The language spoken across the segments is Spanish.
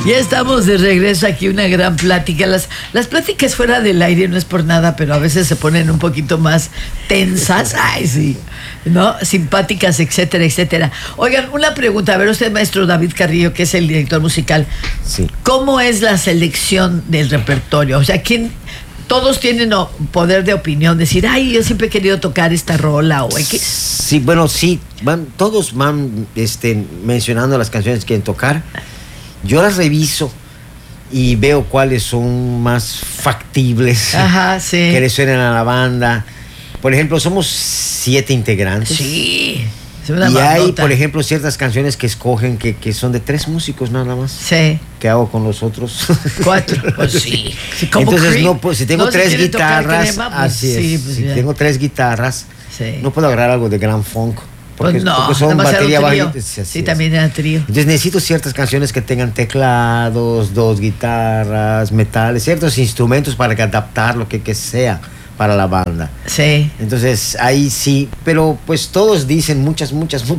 Ya estamos de regreso aquí, una gran plática. Las pláticas fuera del aire no es por nada, pero a veces se ponen un poquito más tensas. Ay, sí, ¿no? Simpáticas, etcétera, etcétera. Oigan, una pregunta. A ver, usted, maestro David Carrillo, que es el director musical. Sí. ¿Cómo es la selección del repertorio? O sea, ¿quién...? Todos tienen poder de opinión, decir, ay, yo siempre he querido tocar esta rola o X. Sí, bueno, sí, todos van mencionando las canciones que quieren tocar. Yo las reviso y veo cuáles son más factibles. Ajá, sí. Que le suenen a la banda. Por ejemplo, somos 7 integrantes. Sí. Y hay, por ejemplo, ciertas canciones que escogen que son de 3 músicos nada más. Sí. ¿Qué hago con los otros? 4. Pues sí. Entonces, no, pues, si tengo 3 guitarras, crema, pues, así es. Sí, pues, si tengo 3 guitarras, sí. no puedo agarrar algo de gran funk. Porque, pues no, porque son batería bajita. Sí, también era trío. Entonces necesito ciertas canciones que tengan teclados, 2 guitarras, metales, ciertos instrumentos para que adaptar lo que sea para la banda. Sí. Entonces ahí sí, pero pues todos dicen muchas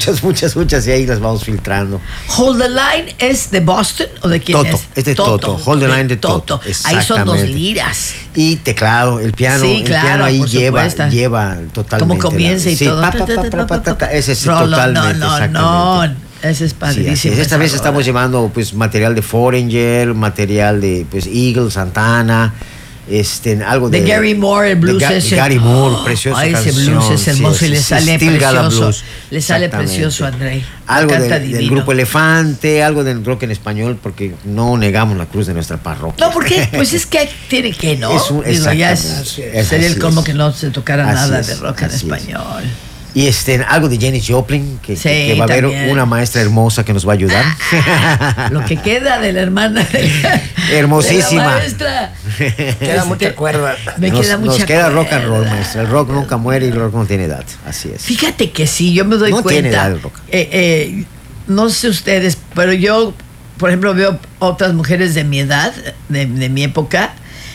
y ahí las vamos filtrando. Hold the Line es de Boston o de quién Toto, es de Toto. Hold the Line de Toto. Ahí son 2 liras. Y teclado, el piano, sí, claro, el piano ahí lleva totalmente. Como comienza y todo. Ese es totalmente. No. Ese es padrísimo. Sí, esta vez estamos llevando pues material de Foreigner, material de pues Eagles, Santana. Algo de Gary Moore, el blues ese. Gary Moore, precioso. Ese blues es hermoso y le sale precioso. Le sale precioso a Andrei. Algo del grupo Elefante, algo del rock en español, porque no negamos la cruz de nuestra parroquia. No, ¿por qué? Pues es que tiene que, ¿no? Digo, ya sería el como que no se tocara nada de rock en español. Y algo de Janis Joplin, que va a haber una maestra hermosa que nos va a ayudar. Lo que queda de la hermana. Hermosísima. De la maestra. Queda mucha cuerda. Nos queda rock and roll, maestra. El rock nunca muere y el rock no tiene edad. Así es. Fíjate que sí, yo me doy cuenta. No tiene edad el rock. No sé ustedes, pero yo, por ejemplo, veo otras mujeres de mi edad, de mi época,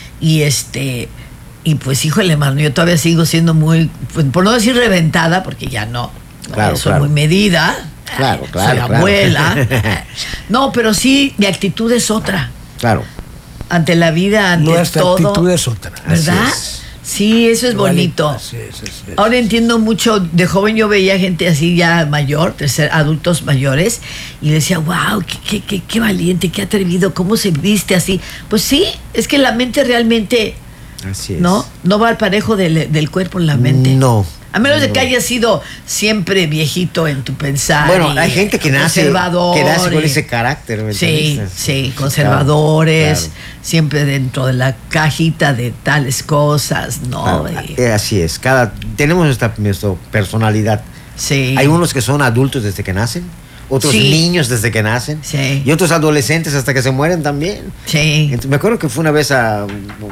y pues, híjole, mano, yo todavía sigo siendo muy, pues, por no decir reventada, porque ya no. Claro, soy muy medida. Claro. Soy abuela. No, pero sí, mi actitud es otra. Claro. Ante la vida, ante nuestra todo. Nuestra actitud es otra. ¿Verdad? Sí, eso es bonito. Sí. Ahora entiendo mucho. De joven yo veía gente así ya mayor, adultos mayores, y decía, wow, qué valiente, qué atrevido, cómo se viste así. Pues sí, es que la mente realmente... Así es. No va al parejo del cuerpo en la mente. No. A menos de que hayas sido siempre viejito en tu pensar. Bueno, hay gente que nace con ese carácter. Sí, conservadores, claro. Siempre dentro de la cajita de tales cosas, ¿no? Claro, así es. Tenemos nuestra personalidad. Sí. Hay unos que son adultos desde que nacen, otros niños desde que nacen, y otros adolescentes hasta que se mueren también. Sí. Entonces, me acuerdo que fue una vez a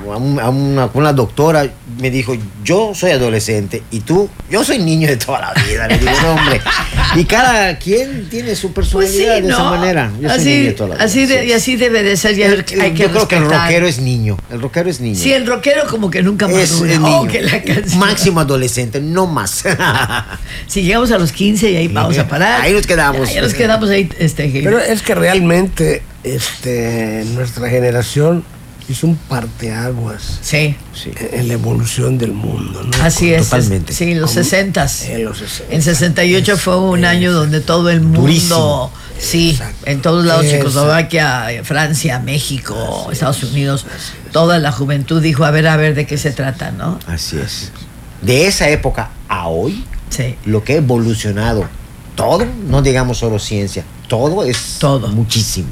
una doctora, me dijo, yo soy adolescente y tú, yo soy niño de toda la vida. Le digo, no, hombre. Y cada quien tiene su personalidad de esa manera. Yo soy niño de toda la vida. Y así debe de ser. Yo creo que el rockero es niño. Sí, el rockero como que nunca madura. Máximo adolescente, no más. Si llegamos a los 15 y ahí vamos a parar. Ahí nos quedamos. Ahí nos quedamos ahí. Pero es que realmente nuestra generación hizo un parteaguas en la evolución del mundo, ¿no? Así es. Totalmente. Sí, los 60s. En los 60. En 68 fue un año donde todo el mundo, durísimo. Sí, en todos lados, Checoslovaquia, Francia, México, Estados Unidos, toda la juventud dijo, a ver de qué se trata, ¿no? Así es. De esa época a hoy, lo que ha evolucionado todo, no digamos solo ciencia, todo es muchísimo.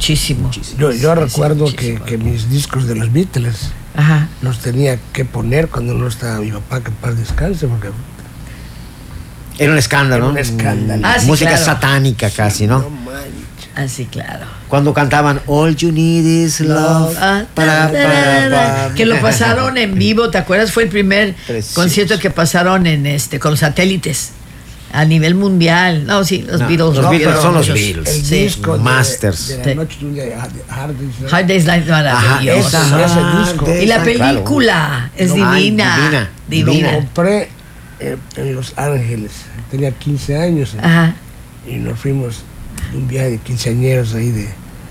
Yo recuerdo que mis discos de los Beatles los tenía que poner cuando no estaba mi papá, que en paz descanse, porque era un escándalo. Música satánica casi, ¿no? Así, claro. Cuando cantaban All You Need Is Love, que lo pasaron en vivo, ¿te acuerdas? Fue el primer concierto que pasaron con los satélites a nivel mundial. No, sí, los Beatles. Los Beatles son los Beatles. El disco Masters. de la noche de un día, Hard Day's Night, maravilloso. Ese disco. Y la película es divina. Lo compré en Los Ángeles. Tenía 15 años. Y nos fuimos un viaje de quinceañeros ahí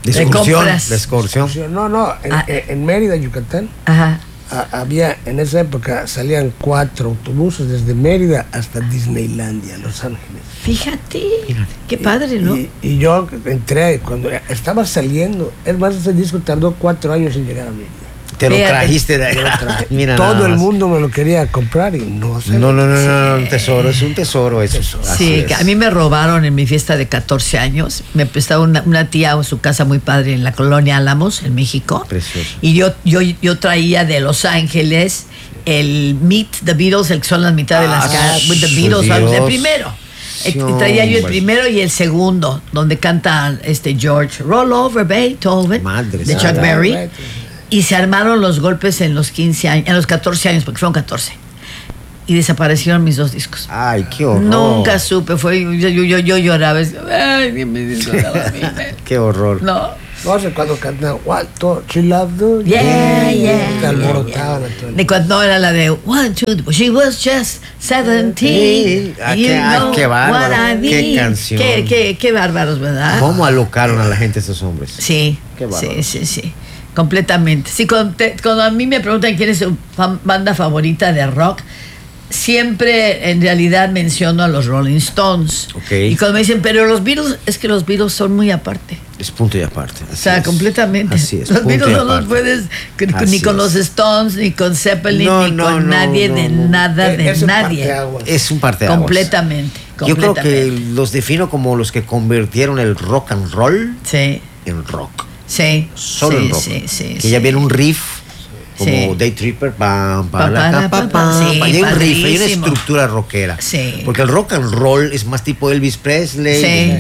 De excursión. No, en Mérida, Yucatán. Ajá. Había, en esa época salían 4 autobuses desde Mérida hasta Disneylandia, Los Ángeles. Fíjate. Qué padre, ¿no? Y yo entré cuando estaba saliendo. Es más, ese disco tardó 4 años en llegar a Mérida. Te lo trajiste de allá. Mira, todo el mundo me lo quería comprar y no sé. No, un tesoro, es un tesoro eso. Sí, a mí me robaron en mi fiesta de 14 años. Me prestaba una tía en su casa muy padre en la colonia Álamos, en México. Precioso. Y yo traía de Los Ángeles el Meet the Beatles, el que son las mitades de las caras, With the Beatles, el primero. Traía yo el primero y el segundo, donde canta George Roll Over Beethoven, de Chuck Berry. Y se armaron los golpes en los 15 años, en los 14 años, porque fueron 14. Y desaparecieron mis 2 discos. Ay, qué horror. Nunca supe, yo lloraba. Ay, me disfrutaba a mí. Qué horror. No sé cuando cantaban What She Loved You. Yeah. Te alborotaban. De cuando era la de 1, 2, she was just 17. Qué bárbaro. Qué canción. Qué bárbaros, ¿verdad? ¿Cómo alocaron a la gente estos hombres? Sí. Qué bárbaro. Sí. Completamente. Sí, cuando a mí me preguntan quién es su banda favorita de rock, siempre en realidad menciono a los Rolling Stones. Okay. Y cuando me dicen, pero los Beatles, es que los Beatles son muy aparte. Es punto y aparte. O sea, completamente. Así es. Los Beatles no los puedes ni con los Stones, ni con Zeppelin, ni con nadie, de nadie. Es un parteaguas. Completamente. Yo creo que los defino como los que convirtieron el rock and roll en rock. Sí. Solo el rock. Sí. Que ya viene un riff como Day Tripper, hay un riff, hay una estructura rockera. Sí. Porque el rock and roll es más tipo Elvis Presley,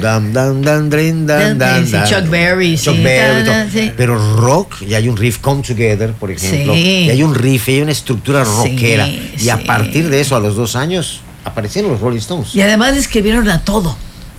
Chuck Berry, pero rock, ya hay un riff, Come Together, por ejemplo, y hay un riff, hay una estructura rockera. Y a partir de eso, a los 2 años, aparecieron los Rolling Stones. Y además escribieron a todo.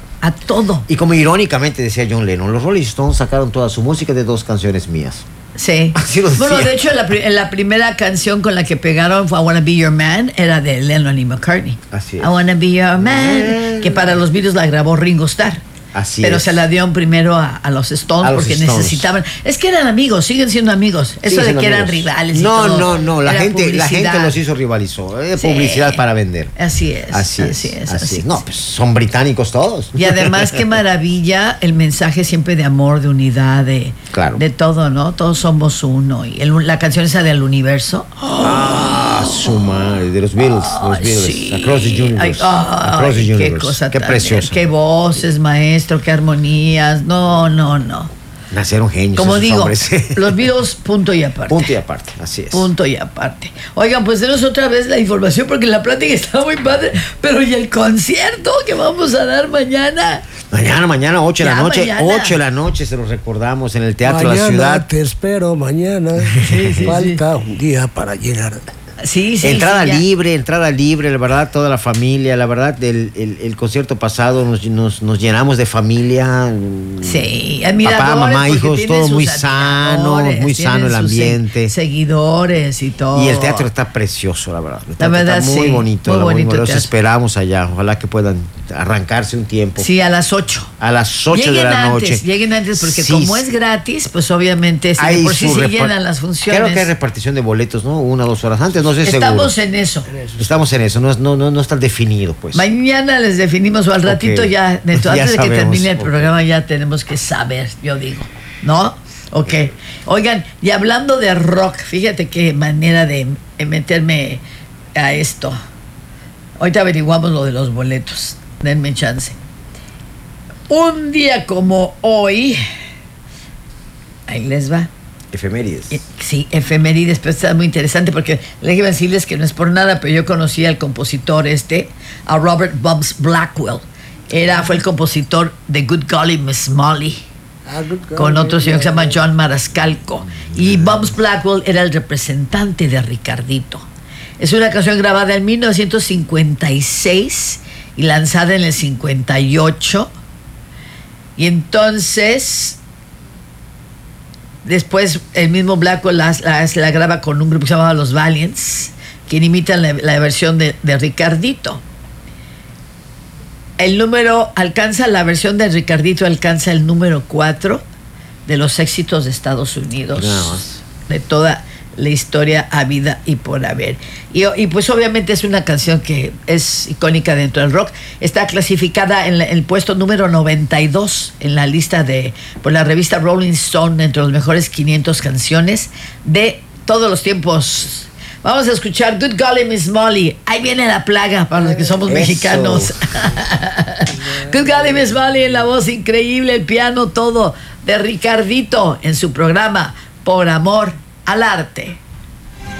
Y como irónicamente decía John Lennon, los Rolling Stones sacaron toda su música de 2 canciones mías. Sí. Así lo decía. Bueno, de hecho, la primera canción con la que pegaron fue I Wanna Be Your Man, era de Lennon y McCartney. Así es. I Wanna Be Your Man, que para los Beatles la grabó Ringo Starr. Así pero es. se la dieron primero a los Stones porque necesitaban. Es que eran amigos, siguen siendo amigos. Eso de que eran rivales. No. La gente los hizo rivalizó. Publicidad para vender. Así es. No, pues son británicos todos. Y además, qué maravilla el mensaje siempre de amor, de unidad, de todo, ¿no? Todos somos uno. Y la canción esa del universo. Su madre, de los Beatles. Sí. Across the Universe. Qué cosa qué preciosa. Qué voces, maestro, qué armonías. No. Nacieron genios. Como digo, hombres. los Beatles, punto y aparte. Punto y aparte, así es. Punto y aparte. Oigan, pues denos otra vez la información porque la plática está muy padre. Pero ¿y el concierto que vamos a dar mañana? Mañana, 8 de la noche. Mañana. 8 de la noche, se los recordamos en el Teatro de la Ciudad. Te espero mañana. Falta un día para llegar. Entrada libre, la verdad, toda la familia, la verdad, el concierto pasado nos llenamos de familia. Sí, papá, mamá, hijos, todo muy sano el ambiente. Seguidores y todo. Y el teatro está precioso, la verdad. Está muy bonito. Los esperamos allá, ojalá que puedan arrancarse un tiempo. Sí, a las 8. A las 8 de la noche. Lleguen antes porque como es gratis, pues obviamente por si se llenan las funciones. Creo que hay repartición de boletos, ¿no? 1 o 2 horas antes, no sé Estamos seguro. Estamos en eso, no está definido, pues. Mañana les definimos o al ratito ya, antes de que termine el programa ya tenemos que saber, yo digo, ¿no? Ok. Oigan, y hablando de rock, fíjate qué manera de meterme a esto. Ahorita averiguamos lo de los boletos. Denme chance. Un día como hoy, ahí les va. Efemérides. Sí, efemérides, pero está muy interesante porque le iba a decirles que no es por nada, pero yo conocí al compositor a Robert Bubs Blackwell. Fue el compositor de Good Golly Miss Molly, con otro señor que se llama John Marascalco. Y Bubs Blackwell era el representante de Ricardito. Es una canción grabada en 1956 y lanzada en el 58. Y entonces, después el mismo Blackwell la graba con un grupo que se llamaba Los Valiants, quien imitan la versión de Ricardito. La versión de Ricardito alcanza el número 4 de los éxitos de Estados Unidos, de toda la historia habida y por haber. Y pues obviamente es una canción que es icónica dentro del rock. Está clasificada en el puesto número 92 en la lista por la revista Rolling Stone, entre los mejores 500 canciones de todos los tiempos. Vamos a escuchar Good Golly Miss Molly. Ahí viene la plaga para los que somos mexicanos. Good Golly Miss Molly, en la voz increíble, el piano, todo de Ricardito en su programa Por Amor al Arte.